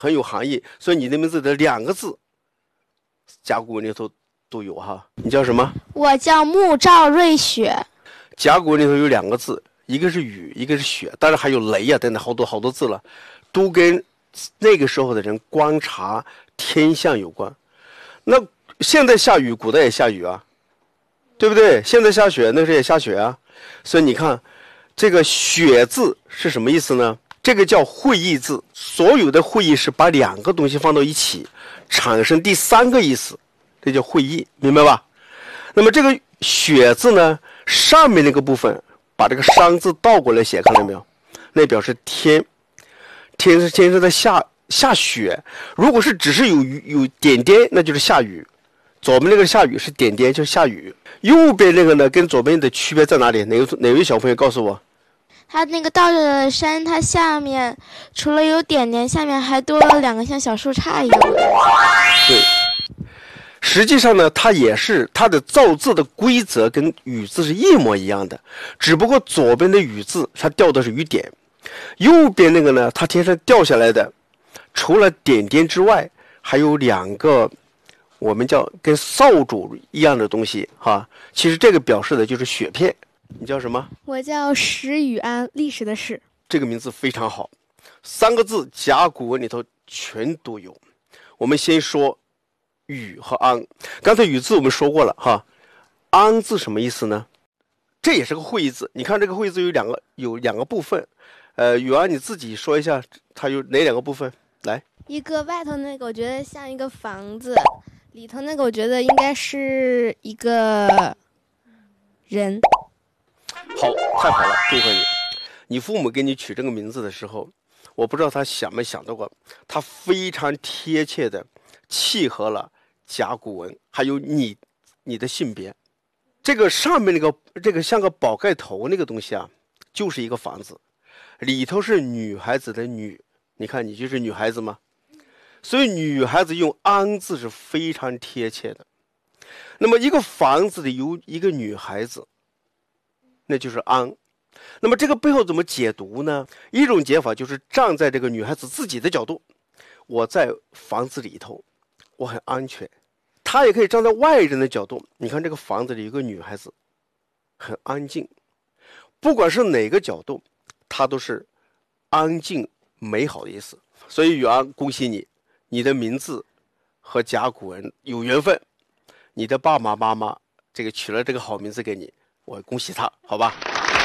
很有含义，所以你的名字的2个字甲骨文里头都有哈。你叫什么？ 我叫穆兆瑞雪。 甲骨文里头有2个字，一个是雨，一个是雪，当然还有雷啊等等好多字了，都跟那个时候的人观察天象有关。那现在下雨，古代也下雨啊，对不对？现在下雪，那时候也下雪啊。所以你看，这个雪字是什么意思呢？这个叫会意字，所有的会意是把2个东西放到一起，产生第3个意思，这叫会意，明白吧？那么这个雪字呢，上面那个部分把这个山字倒过来写，看到没有？那表示天，天是在下雪。如果是只是有点点，那就是下雨。左边那个下雨是点点，就是下雨。右边那个呢，跟左边的区别在哪里？哪位小朋友告诉我？ 它那个倒着的山，它下面除了有点点，下面还多了2个像小树杈一样的。 对，实际上呢，它也是它的造字的规则跟雨字是一模一样的，只不过左边的雨字它掉的是雨点，右边那个呢，它天上掉下来的，除了点点之外，还有2个我们叫跟扫帚一样的东西哈。其实这个表示的就是雪片。你叫什么？ 我叫石宇安，历史的史。 这个名字非常好，3个字甲骨文里头全都有。我们先说禹和安。刚才禹字我们说过了哈，安字什么意思呢？这也是个会意字。你看这个会意字有两个部分。禹安你自己说一下，它有哪2个部分？来， 一个外头那个我觉得像一个房子，里头那个我觉得应该是一个人。 好，太好了，祝贺你！你父母给你取这个名字的时候，我不知道他想没想到过，他非常贴切的契合了甲骨文，还有你的性别。这个上面这个像个宝盖头那个东西啊，就是一个房子，里头是女孩子的女，你看你就是女孩子吗？所以女孩子用安字是非常贴切的。那么一个房子里有一个女孩子，那就是安。那么这个背后怎么解读呢？一种解法就是站在这个女孩子自己的角度，我在房子里头，我很安全。她也可以站在外人的角度，你看这个房子里有个女孩子，很安静。不管是哪个角度，它都是安静美好的意思。所以禹安，恭喜你，你的名字和甲骨文有缘分，你的爸爸妈妈这个取了这个好名字给你，我恭喜他，好吧？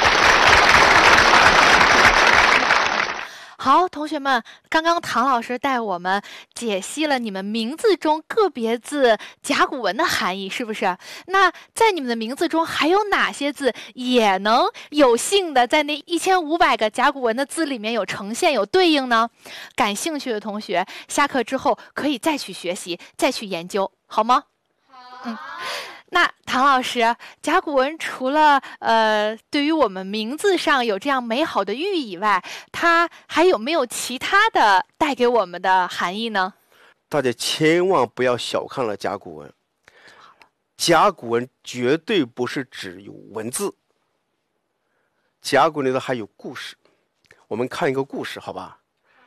好，同学们，刚刚唐老师带我们解析了你们名字中个别字甲骨文的含义，是不是？那在你们的名字中还有哪些字也能有幸的在那1500个甲骨文的字里面有呈现、有对应呢？感兴趣的同学，下课之后可以再去学习、再去研究，好吗？好。那唐老师，甲骨文除了对于我们名字上有这样美好的寓意以外，它还有没有其他的带给我们的含义呢？ 大家千万不要小看了甲骨文。甲骨文绝对不是只有文字，甲骨文里头还有故事。我们看一个故事，好吧？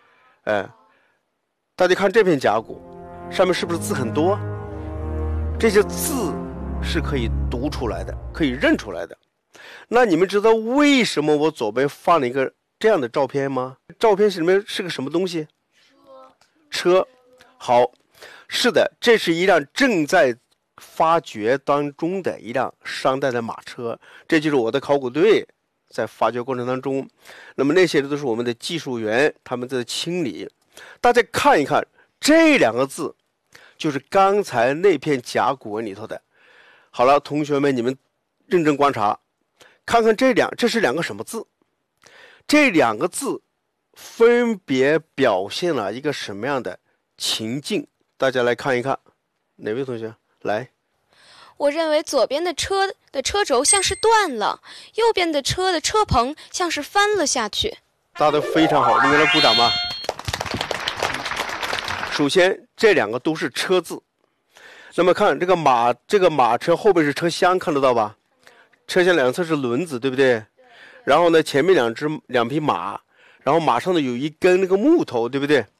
大家看这片甲骨，上面是不是字很多？这些字是可以读出来的，可以认出来的。那你们知道为什么我左边放了一个这样的照片吗？照片里面是个什么东西？车。好，是的，这是一辆正在发掘当中的一辆商代的马车，这就是我的考古队在发掘过程当中。那么那些都是我们的技术员，他们在清理。大家看一看这2个字，就是刚才那片甲骨文里头的。好了，同学们，你们认真观察，看看这是2个什么字？这2个字分别表现了一个什么样的情境？大家来看一看，哪位同学来？ 我认为左边的车的车轴像是断了，右边的车的车棚像是翻了下去。 答得非常好，你们来鼓掌吧。首先，这2个都是车字。那么看这个马车后边是车厢，看得到吧？车厢两侧是轮子，对不对？然后呢，前面两匹马，然后马上呢有一根那个木头，对不对？